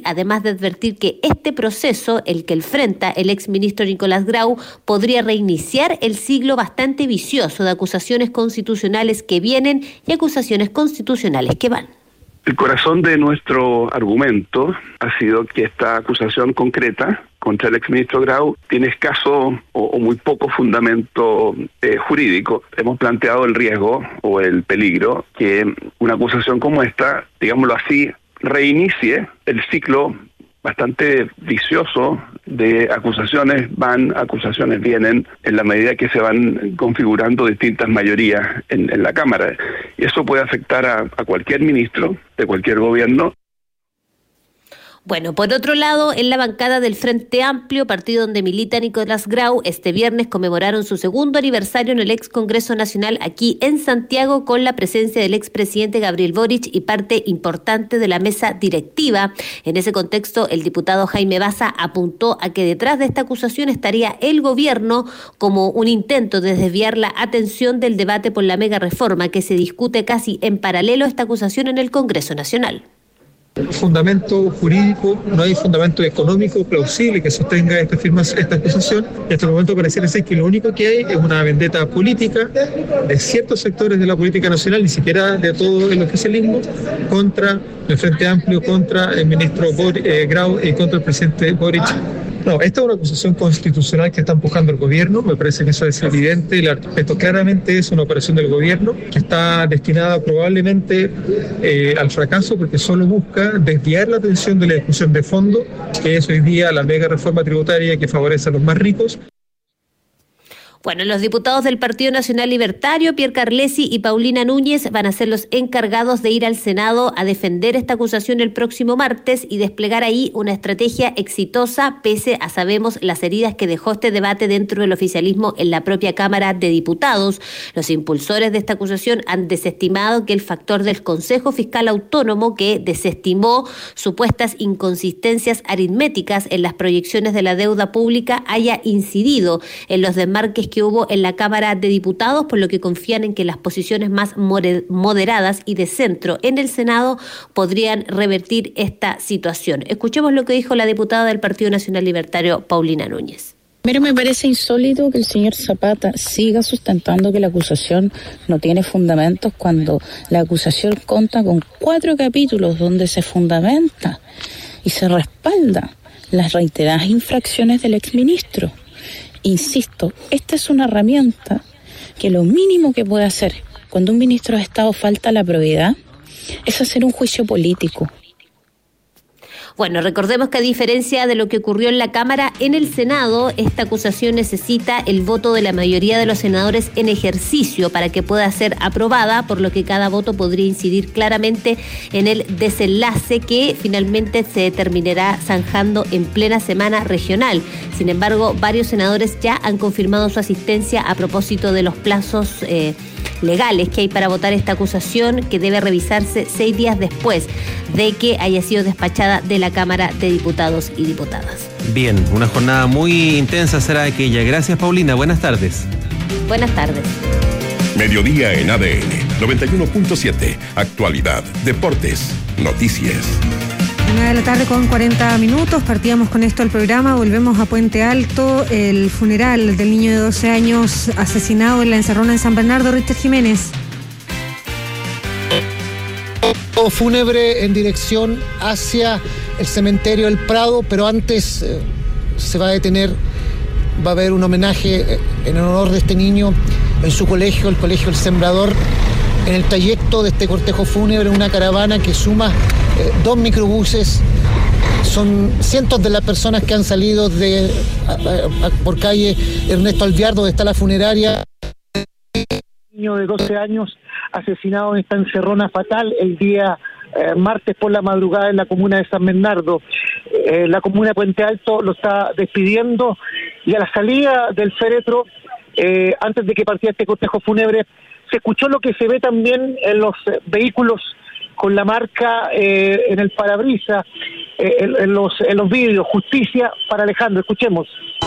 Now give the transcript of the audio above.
además de advertir que este proceso, el que enfrenta el exministro Nicolás Grau, podría reiniciar el ciclo bastante vicioso de acusaciones constitucionales que vienen y acusaciones constitucionales que van. El corazón de nuestro argumento ha sido que esta acusación concreta contra el exministro Grau tiene escaso o muy poco fundamento jurídico. Hemos planteado el riesgo o el peligro que una acusación como esta, digámoslo así, reinicie el ciclo bastante vicioso de acusaciones vienen, en la medida que se van configurando distintas mayorías en la Cámara. Y eso puede afectar a cualquier ministro de cualquier gobierno. Bueno, por otro lado, en la bancada del Frente Amplio, partido donde milita Nicolás Grau, este viernes conmemoraron su segundo aniversario en el ex Congreso Nacional aquí en Santiago con la presencia del expresidente Gabriel Boric y parte importante de la mesa directiva. En ese contexto, el diputado Jaime Baza apuntó a que detrás de esta acusación estaría el gobierno como un intento de desviar la atención del debate por la mega reforma que se discute casi en paralelo a esta acusación en el Congreso Nacional. Fundamento jurídico, no hay fundamento económico plausible que sostenga esta acusación. En este momento pareciera ser que lo único que hay es una vendetta política de ciertos sectores de la política nacional, ni siquiera de todo el oficialismo, contra el Frente Amplio, contra el ministro Grau y contra el presidente Boric. No, esta es una acusación constitucional que está empujando el gobierno, me parece que eso es evidente, esto claramente es una operación del gobierno que está destinada probablemente al fracaso porque solo busca desviar la atención de la discusión de fondo, que es hoy día la mega reforma tributaria que favorece a los más ricos. Bueno, los diputados del Partido Nacional Libertario, Pierre Carlesi y Paulina Núñez, van a ser los encargados de ir al Senado a defender esta acusación el próximo martes y desplegar ahí una estrategia exitosa, pese a, sabemos, las heridas que dejó este debate dentro del oficialismo en la propia Cámara de Diputados. Los impulsores de esta acusación han desestimado que el factor del Consejo Fiscal Autónomo, que desestimó supuestas inconsistencias aritméticas en las proyecciones de la deuda pública, haya incidido en los desmarques que hubo en la Cámara de Diputados, por lo que confían en que las posiciones más moderadas y de centro en el Senado podrían revertir esta situación. Escuchemos lo que dijo la diputada del Partido Nacional Libertario, Paulina Núñez. Primero, me parece insólito que el señor Zapata siga sustentando que la acusación no tiene fundamentos cuando la acusación cuenta con 4 capítulos donde se fundamenta y se respalda las reiteradas infracciones del exministro. Insisto, esta es una herramienta que lo mínimo que puede hacer cuando un ministro de Estado falta a la probidad es hacer un juicio político. Bueno, recordemos que a diferencia de lo que ocurrió en la Cámara, en el Senado esta acusación necesita el voto de la mayoría de los senadores en ejercicio para que pueda ser aprobada, por lo que cada voto podría incidir claramente en el desenlace que finalmente se terminará zanjando en plena semana regional. Sin embargo, varios senadores ya han confirmado su asistencia a propósito de los plazos legales que hay para votar esta acusación, que debe revisarse 6 días después de que haya sido despachada de la Cámara de Diputados y Diputadas. Bien, una jornada muy intensa será aquella. Gracias, Paulina. Buenas tardes. Buenas tardes. Mediodía en ADN 91.7. Actualidad, deportes, noticias. 1 de la tarde con 40 minutos. Partíamos con esto al programa. Volvemos a Puente Alto. El funeral del niño de 12 años asesinado en la Encerrona en San Bernardo. Richard Jiménez. Fúnebre en dirección hacia el cementerio El Prado, pero antes se va a detener, va a haber un homenaje en honor de este niño en su colegio, el Colegio El Sembrador, en el trayecto de este cortejo fúnebre, una caravana que suma 2 microbuses. Son cientos de las personas que han salido por calle Ernesto Alvear, donde está la funeraria. Niño de 12 años asesinado en esta encerrona fatal el día martes por la madrugada en la comuna de San Bernardo. La comuna de Puente Alto lo está despidiendo y a la salida del féretro, antes de que partiera este cortejo fúnebre, se escuchó lo que se ve también en los vehículos con la marca en el parabrisas, en los vídeos, justicia para Alejandro. Escuchemos.